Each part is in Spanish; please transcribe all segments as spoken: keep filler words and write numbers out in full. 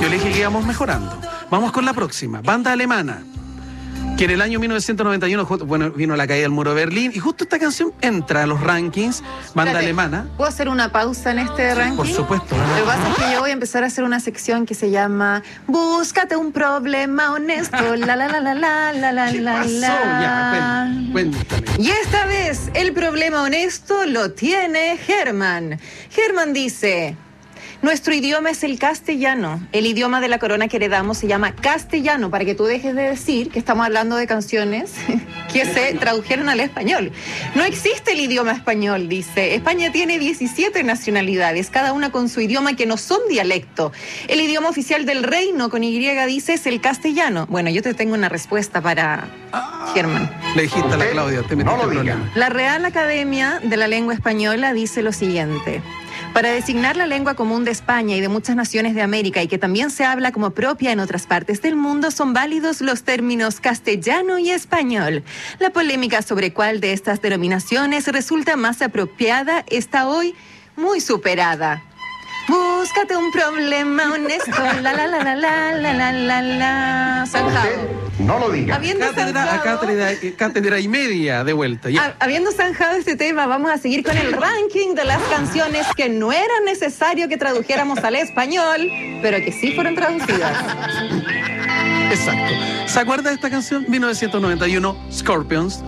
Yo le dije que íbamos mejorando. Vamos con la próxima. Banda alemana, que en el año mil novecientos noventa y uno, bueno, vino la caída del muro de Berlín, y justo esta canción entra a los rankings, banda Espérate, alemana. ¿puedo hacer una pausa en este ranking? Por supuesto. Lo que pasa es que yo voy a empezar a hacer una sección que se llama Búscate un problema honesto, la la la la la la la ¿Qué la pasó? la. Ya, cuéntame. Y esta vez el problema honesto lo tiene Germán. Germán dice: nuestro idioma es el castellano. El idioma de la corona que heredamos se llama castellano, para que tú dejes de decir que estamos hablando de canciones que se tradujeron al español. No existe el idioma español, dice. España tiene diecisiete nacionalidades, cada una con su idioma que no son dialecto. El idioma oficial del reino, con Y, dice, es el castellano. Bueno, yo te tengo una respuesta para Germán. Le dijiste a la Claudia, te metiste el problema. La Real Academia de la Lengua Española dice lo siguiente: para designar la lengua común de España y de muchas naciones de América, y que también se habla como propia en otras partes del mundo, son válidos los términos castellano y español. La polémica sobre cuál de estas denominaciones resulta más apropiada está hoy muy superada. Búscate un problema honesto, la la la la la la la la la. Zanjado. No lo diga. Habiendo Cátedra a zanjado- cátedra, cátedra y media de vuelta. Ya. Ha- Habiendo zanjado este tema, vamos a seguir con el ranking de las canciones que no era necesario que tradujéramos al español, pero que sí fueron traducidas. Exacto. ¿Se acuerda de esta canción? mil novecientos noventa y uno, Scorpions,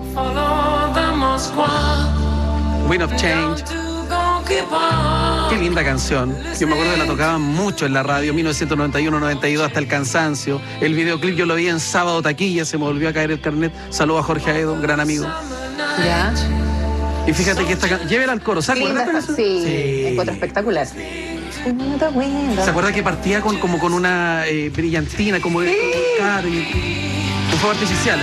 Wind of Change. Qué linda canción. Yo me acuerdo que la tocaban mucho en la radio, mil novecientos noventa y uno noventa y dos, hasta el cansancio. El videoclip yo lo vi en Sábado Taquilla, se me volvió a caer el carnet. Saludos a Jorge Aedo, un gran amigo. ¿Ya? Y fíjate que esta canción... Llévela al coro, ¿se Qué acuerda? linda de esta esta- canción? Sí, encuentro espectacular. ¿Se acuerda que partía con, como con una eh, brillantina, como de claro, y, con fuego artificial?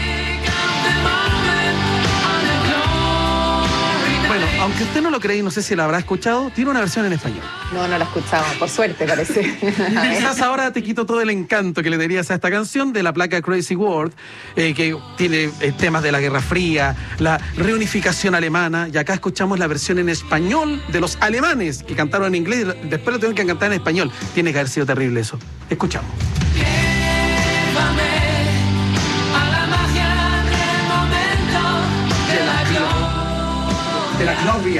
Bueno, aunque usted no lo cree y no sé si la habrá escuchado, tiene una versión en español. No, no la escuchaba, por suerte parece. A ver. Quizás ahora te quito todo el encanto que le darías a esta canción de la placa Crazy World, eh, que tiene eh, temas de la Guerra Fría, la reunificación alemana, y acá escuchamos la versión en español de los alemanes que cantaron en inglés, y después lo tienen que cantar en español. Tiene que haber sido terrible eso. Escuchamos. De la Gloria.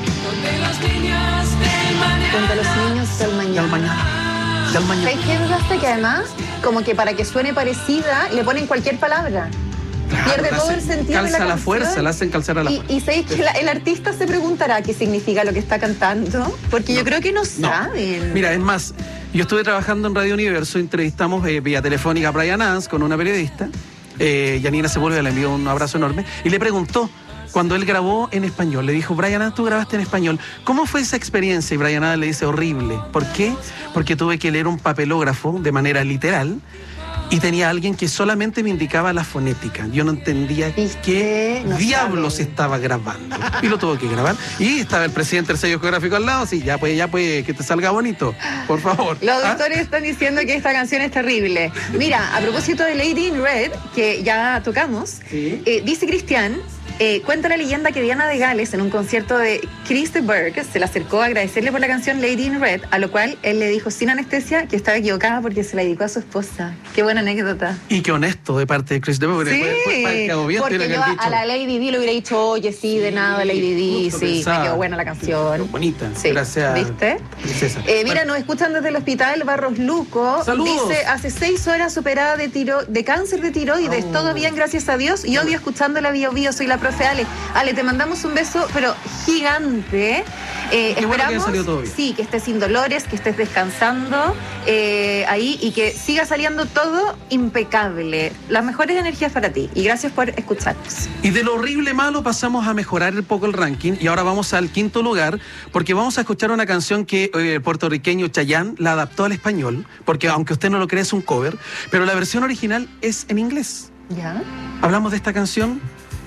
Donde los niños del Del mañana. mañana. Del mañana. ¿Sabes qué me pasa? Que además, como que para que suene parecida, le ponen cualquier palabra. Claro, Pierde la todo hacen- el sentido de calza la la canción. fuerza, la hacen calzar a la Y, fuerza. y sabéis que la- el artista se preguntará qué significa lo que está cantando, porque yo creo que no No. saben. Mira, es más, yo estuve trabajando en Radio Universo, entrevistamos eh, vía telefónica a Brian Adams con una periodista, eh, Yanina Sepúlveda, le envió un abrazo enorme, y le preguntó, cuando él grabó en español, le dijo, Brian Adams, tú grabaste en español, ¿cómo fue esa experiencia? Y Brian Adams le dice, horrible. ¿Por qué? Porque tuve que leer un papelógrafo de manera literal, y tenía alguien que solamente me indicaba la fonética. Yo no entendía ¿Viste? qué No diablos saben. estaba grabando. Y lo tuvo que grabar. Y estaba el presidente del sello geográfico al lado, así, ya pues, ya pues, que te salga bonito, por favor. Los ¿Ah? auditores están diciendo que esta canción es terrible. Mira, a propósito de Lady in Red, que ya tocamos, Sí. eh, dice Cristian, eh, cuenta la leyenda que Diana de Gales, en un concierto de Chris de Burgh, se le acercó a agradecerle por la canción Lady in Red, a lo cual él le dijo sin anestesia que estaba equivocada porque se la dedicó a su esposa. Qué buena anécdota. Y qué honesto de parte de Chris de Burgh. Sí, Fue- fue- fue- quedó bien, porque tiene que yo haber a la dicho. Lady D le hubiera dicho, oye, sí, de nada, Lady D, justo sí, pensaba. me quedó buena la canción. Bonita. Sí, Gracias. ¿viste? Princesa. Eh, mira, Bueno, nos escuchan desde el hospital Barros Luco. Saludos. Dice, hace seis horas superada de tiro, de cáncer de tiroides, Oh. todo bien, gracias a Dios. Y obvio, escuchando la Bio Bio, soy la profe Ale. Ale, te mandamos un beso, pero gigante. Eh, Qué bueno que haya esperamos, salido todo bien. sí, que estés sin dolores, que estés descansando eh, ahí y que siga saliendo todo impecable. Las mejores energías para ti. Y gracias por escucharnos. Y de lo horrible malo pasamos a mejorar un poco el ranking y ahora vamos al quinto lugar porque vamos a escuchar una canción que eh, el puertorriqueño Chayanne la adaptó al español, porque aunque usted no lo crea es un cover, pero la versión original es en inglés. ¿Ya? Hablamos de esta canción